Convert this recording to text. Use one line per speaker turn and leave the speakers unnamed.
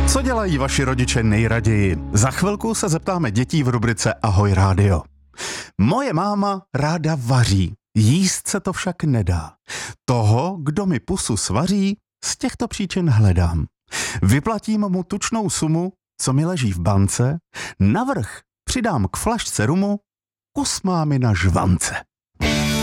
Co dělají vaši rodiče nejraději? Za chvilku se zeptáme dětí v rubrice Ahoj rádio. Moje máma ráda vaří, jíst se to však nedá. Toho, kdo mi pusu svaří, z těchto příčin hledám. Vyplatím mu tučnou sumu, co mi leží v bance, navrch přidám k flašce rumu, kus mámy na žvance.